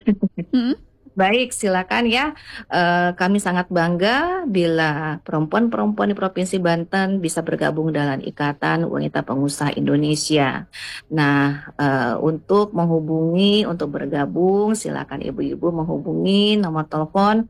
Hmm? Baik, silakan ya. Kami sangat bangga bila perempuan-perempuan di Provinsi Banten bisa bergabung dalam Ikatan Wanita Pengusaha Indonesia. Nah, untuk menghubungi, untuk bergabung, silakan ibu-ibu menghubungi nomor telepon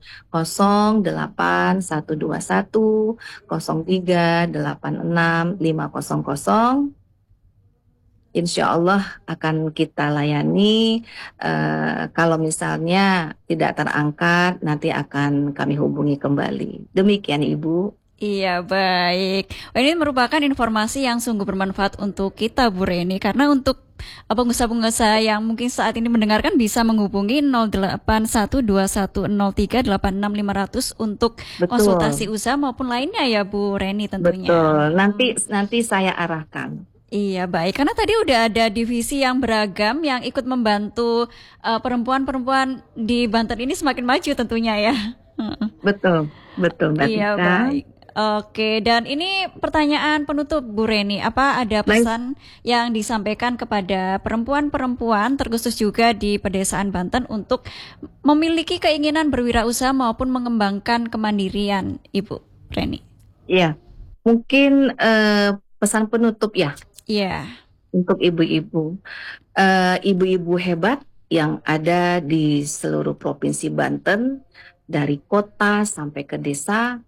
08 121 03 86 500. Insya Allah akan kita layani. Kalau misalnya tidak terangkat, nanti akan kami hubungi kembali. Demikian, Ibu. Iya, baik. Wah, ini merupakan informasi yang sungguh bermanfaat untuk kita, Bu Reni. Karena untuk pengusaha-pengusaha yang mungkin saat ini mendengarkan bisa menghubungi 081210386500 untuk konsultasi Betul, usaha maupun lainnya ya, Bu Reni tentunya. betul. Nanti saya arahkan. Iya, baik. Karena tadi udah ada divisi yang beragam yang ikut membantu perempuan-perempuan di Banten ini semakin maju tentunya ya. Betul, betul, Mbak Iya, Tika. baik. Oke, dan ini pertanyaan penutup Bu Reni. Apa ada Baik, pesan yang disampaikan kepada perempuan-perempuan, terkhusus juga di pedesaan Banten untuk memiliki keinginan berwirausaha maupun mengembangkan kemandirian, Ibu Reni? ya. Mungkin pesan penutup ya Iya. untuk ibu-ibu. Ibu-ibu hebat yang ada di seluruh Provinsi Banten, dari kota sampai ke desa.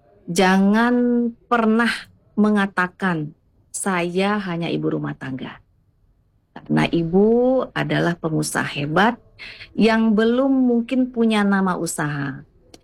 Jangan pernah mengatakan saya hanya ibu rumah tangga. Karena ibu adalah pengusaha hebat yang belum mungkin punya nama usaha.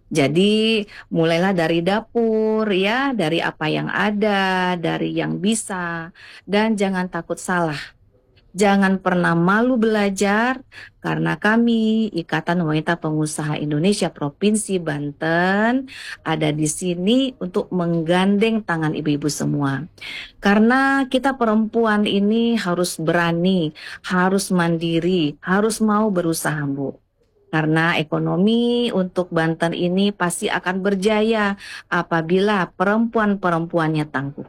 Jadi mulailah dari dapur ya, dari apa yang ada, dari yang bisa, dan jangan takut salah. Jangan pernah malu belajar, karena kami, Ikatan Wanita Pengusaha Indonesia Provinsi Banten, ada di sini untuk menggandeng tangan ibu-ibu semua. Karena kita perempuan ini harus berani, harus mandiri, harus mau berusaha, Bu. Karena ekonomi untuk Banten ini pasti akan berjaya apabila perempuan-perempuannya tangguh.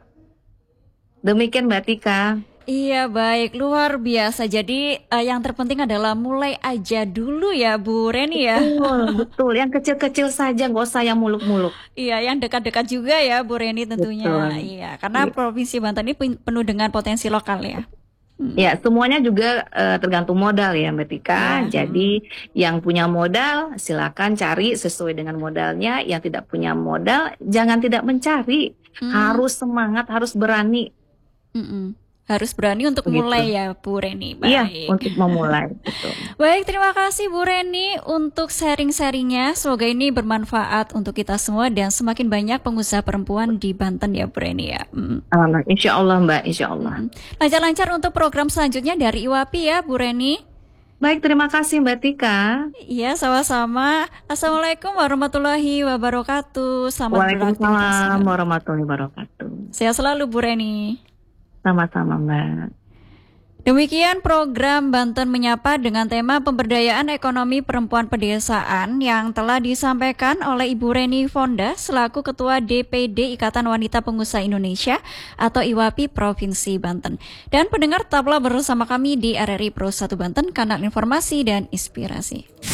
Demikian, Mbak Tika. Iya, baik, luar biasa. Jadi yang terpenting adalah mulai aja dulu ya Bu Reni ya. Betul, betul. Yang kecil-kecil saja, nggak usah yang muluk-muluk. Iya, yang dekat-dekat juga ya Bu Reni tentunya. Betul. Iya, karena I- Provinsi Banten ini penuh dengan potensi lokal ya. Hmm. Ya, semuanya juga tergantung modal ya, Mbak Tika. Ya. Jadi, yang punya modal, silakan cari sesuai dengan modalnya. Yang tidak punya modal, jangan tidak mencari. Hmm. Harus semangat, harus berani. Mm-mm. Harus berani untuk mulai Begitu. ya Bu Reni. Iya, Baik. untuk memulai. Betul. Baik, terima kasih Bu Reni untuk sharing-sharingnya. Semoga ini bermanfaat untuk kita semua dan semakin banyak pengusaha perempuan di Banten ya Bu Reni ya. Alhamdulillah. Insya Allah, Mbak. Insya Allah. Lancar-lancar untuk program selanjutnya dari IWAPI ya Bu Reni. Baik, terima kasih, Mbak Tika. Iya, sama-sama. Assalamualaikum warahmatullahi wabarakatuh. Selamat beraktivitas Waalaikumsalam kembali. warahmatullahi wabarakatuh. Sehat selalu Bu Reni. Sama-sama, Mbak. Demikian program Banten Menyapa dengan tema pemberdayaan ekonomi perempuan pedesaan yang telah disampaikan oleh Ibu Reni Fonda selaku Ketua DPD Ikatan Wanita Pengusaha Indonesia atau IWAPI Provinsi Banten. Dan pendengar tetaplah bersama kami di RRI Pro 1 Banten, kanal informasi dan inspirasi.